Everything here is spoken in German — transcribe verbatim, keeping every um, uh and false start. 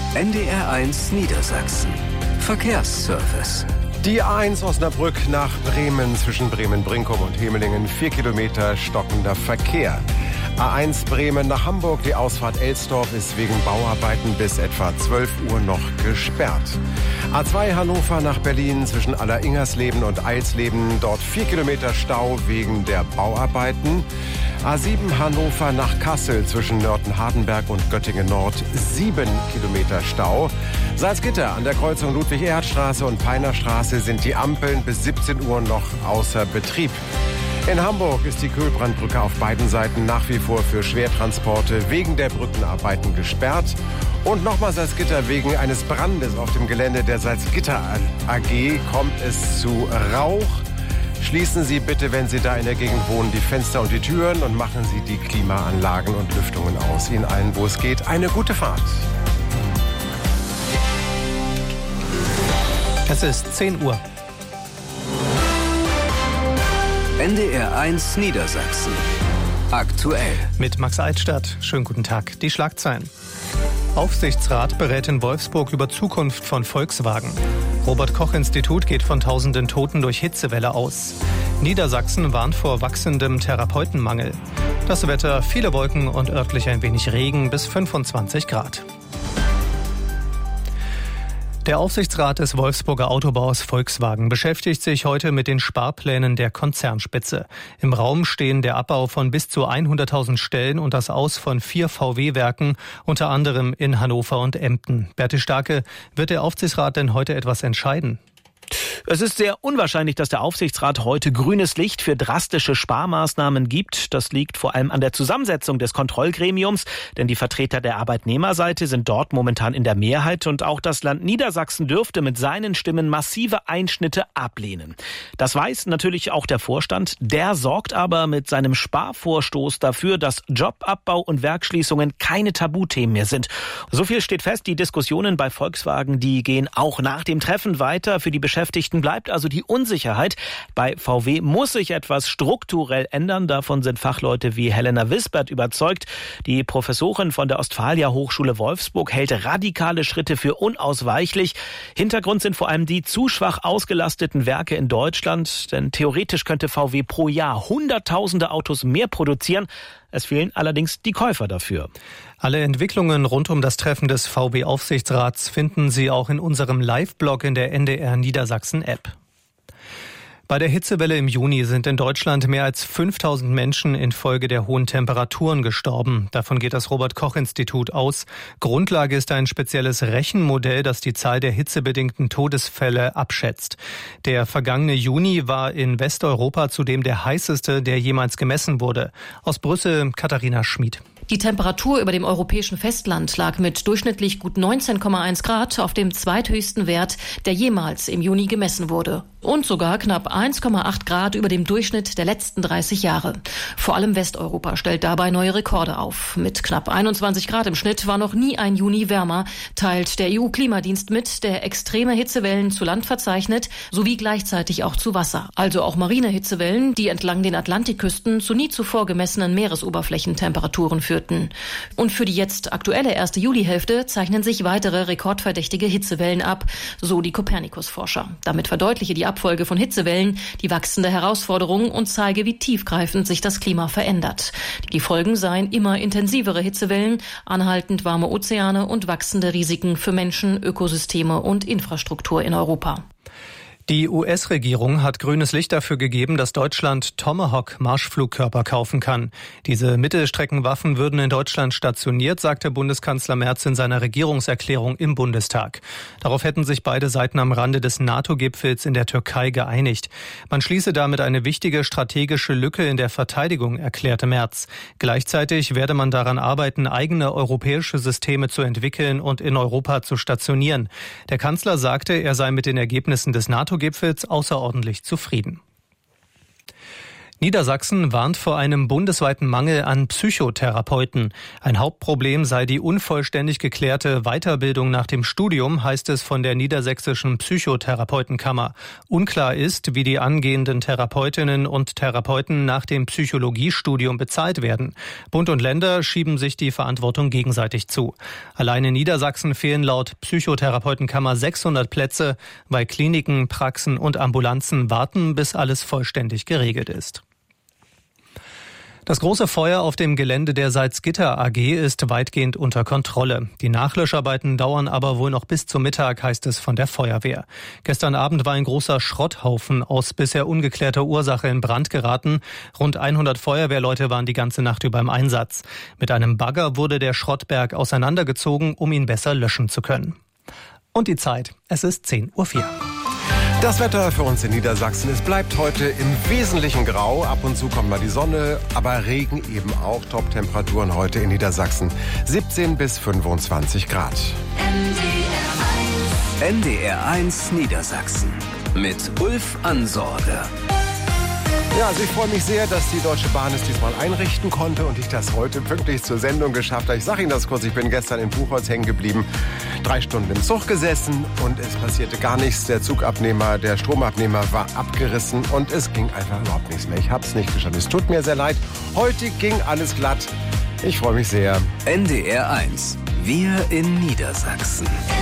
N D R eins Niedersachsen. Verkehrsservice. Die A eins Osnabrück nach Bremen zwischen Bremen-Brinkum und Hemelingen. Vier Kilometer stockender Verkehr. A eins Bremen nach Hamburg. Die Ausfahrt Elsdorf ist wegen Bauarbeiten bis etwa zwölf Uhr noch gesperrt. A zwei Hannover nach Berlin zwischen Aller-Ingersleben und Eilsleben. Dort vier Kilometer Stau wegen der Bauarbeiten. A sieben Hannover nach Kassel zwischen Nörten-Hardenberg und Göttingen-Nord. Sieben Kilometer Stau. Salzgitter an der Kreuzung Ludwig-Erhard-Straße und Peinerstraße sind die Ampeln bis siebzehn Uhr noch außer Betrieb. In Hamburg ist die Köhlbrandbrücke auf beiden Seiten nach wie vor für Schwertransporte wegen der Brückenarbeiten gesperrt. Und nochmal Salzgitter, wegen eines Brandes auf dem Gelände der Salzgitter A G kommt es zu Rauch. Schließen Sie bitte, wenn Sie da in der Gegend wohnen, die Fenster und die Türen und machen Sie die Klimaanlagen und Lüftungen aus. Ihnen allen, wo es geht, eine gute Fahrt. Es ist zehn Uhr. N D R eins Niedersachsen. Aktuell. Mit Max Altstadt. Schönen guten Tag. Die Schlagzeilen. Aufsichtsrat berät in Wolfsburg über Zukunft von Volkswagen. Robert-Koch-Institut geht von tausenden Toten durch Hitzewelle aus. Niedersachsen warnt vor wachsendem Therapeutenmangel. Das Wetter, viele Wolken und örtlich ein wenig Regen bis fünfundzwanzig Grad. Der Aufsichtsrat des Wolfsburger Autobaus Volkswagen beschäftigt sich heute mit den Sparplänen der Konzernspitze. Im Raum stehen der Abbau von bis zu hunderttausend Stellen und das Aus von vier V W-Werken, unter anderem in Hannover und Emden. Berti Starke, wird der Aufsichtsrat denn heute etwas entscheiden? Es ist sehr unwahrscheinlich, dass der Aufsichtsrat heute grünes Licht für drastische Sparmaßnahmen gibt. Das liegt vor allem an der Zusammensetzung des Kontrollgremiums, denn die Vertreter der Arbeitnehmerseite sind dort momentan in der Mehrheit und auch das Land Niedersachsen dürfte mit seinen Stimmen massive Einschnitte ablehnen. Das weiß natürlich auch der Vorstand. Der sorgt aber mit seinem Sparvorstoß dafür, dass Jobabbau und Werksschließungen keine Tabuthemen mehr sind. So viel steht fest, die Diskussionen bei Volkswagen, die gehen auch nach dem Treffen weiter. Für die Beschäftigten bleibt also die Unsicherheit. Bei V W muss sich etwas strukturell ändern. Davon sind Fachleute wie Helena Wisbert überzeugt. Die Professorin von der Ostfalia Hochschule Wolfsburg hält radikale Schritte für unausweichlich. Hintergrund sind vor allem die zu schwach ausgelasteten Werke in Deutschland. Denn theoretisch könnte V W pro Jahr hunderttausende Autos mehr produzieren. Es fehlen allerdings die Käufer dafür. Alle Entwicklungen rund um das Treffen des V W-Aufsichtsrats finden Sie auch in unserem Live-Blog in der N D R Niedersachsen-App. Bei der Hitzewelle im Juni sind in Deutschland mehr als fünftausend Menschen infolge der hohen Temperaturen gestorben. Davon geht das Robert-Koch-Institut aus. Grundlage ist ein spezielles Rechenmodell, das die Zahl der hitzebedingten Todesfälle abschätzt. Der vergangene Juni war in Westeuropa zudem der heißeste, der jemals gemessen wurde. Aus Brüssel, Katharina Schmid. Die Temperatur über dem europäischen Festland lag mit durchschnittlich gut neunzehn Komma eins Grad auf dem zweithöchsten Wert, der jemals im Juni gemessen wurde. Und sogar knapp eins Komma acht Grad über dem Durchschnitt der letzten dreißig Jahre. Vor allem Westeuropa stellt dabei neue Rekorde auf. Mit knapp einundzwanzig Grad im Schnitt war noch nie ein Juni wärmer, teilt der E U-Klimadienst mit, der extreme Hitzewellen zu Land verzeichnet, sowie gleichzeitig auch zu Wasser. Also auch marine Hitzewellen, die entlang den Atlantikküsten zu nie zuvor gemessenen Meeresoberflächentemperaturen führten. Und für die jetzt aktuelle erste Julihälfte zeichnen sich weitere rekordverdächtige Hitzewellen ab, so die Copernicus-Forscher. Damit verdeutliche die Abfolge von Hitzewellen die wachsende Herausforderung und zeige, wie tiefgreifend sich das Klima verändert. Die Folgen seien immer intensivere Hitzewellen, anhaltend warme Ozeane und wachsende Risiken für Menschen, Ökosysteme und Infrastruktur in Europa. Die U S-Regierung hat grünes Licht dafür gegeben, dass Deutschland Tomahawk-Marschflugkörper kaufen kann. Diese Mittelstreckenwaffen würden in Deutschland stationiert, sagte Bundeskanzler Merz in seiner Regierungserklärung im Bundestag. Darauf hätten sich beide Seiten am Rande des NATO-Gipfels in der Türkei geeinigt. Man schließe damit eine wichtige strategische Lücke in der Verteidigung, erklärte Merz. Gleichzeitig werde man daran arbeiten, eigene europäische Systeme zu entwickeln und in Europa zu stationieren. Der Kanzler sagte, er sei mit den Ergebnissen des NATO-Gipfels außerordentlich zufrieden. Niedersachsen warnt vor einem bundesweiten Mangel an Psychotherapeuten. Ein Hauptproblem sei die unvollständig geklärte Weiterbildung nach dem Studium, heißt es von der Niedersächsischen Psychotherapeutenkammer. Unklar ist, wie die angehenden Therapeutinnen und Therapeuten nach dem Psychologiestudium bezahlt werden. Bund und Länder schieben sich die Verantwortung gegenseitig zu. Allein in Niedersachsen fehlen laut Psychotherapeutenkammer sechshundert Plätze, weil Kliniken, Praxen und Ambulanzen warten, bis alles vollständig geregelt ist. Das große Feuer auf dem Gelände der Salzgitter A G ist weitgehend unter Kontrolle. Die Nachlöscharbeiten dauern aber wohl noch bis zum Mittag, heißt es von der Feuerwehr. Gestern Abend war ein großer Schrotthaufen aus bisher ungeklärter Ursache in Brand geraten. Rund hundert Feuerwehrleute waren die ganze Nacht über im Einsatz. Mit einem Bagger wurde der Schrottberg auseinandergezogen, um ihn besser löschen zu können. Und die Zeit, es ist zehn Uhr vier. Das Wetter für uns in Niedersachsen, es bleibt heute im Wesentlichen grau. Ab und zu kommt mal die Sonne, aber Regen eben auch. Top-Temperaturen heute in Niedersachsen siebzehn bis fünfundzwanzig Grad. N D R eins Niedersachsen mit Ulf Ansorge. Ja, also ich freue mich sehr, dass die Deutsche Bahn es diesmal einrichten konnte und ich das heute pünktlich zur Sendung geschafft habe. Ich sage Ihnen das kurz, ich bin gestern in Buchholz hängen geblieben, drei Stunden im Zug gesessen und es passierte gar nichts. Der Zugabnehmer, der Stromabnehmer war abgerissen und es ging einfach überhaupt nichts mehr. Ich habe es nicht geschafft. Es tut mir sehr leid. Heute ging alles glatt. Ich freue mich sehr. N D R eins. Wir in Niedersachsen.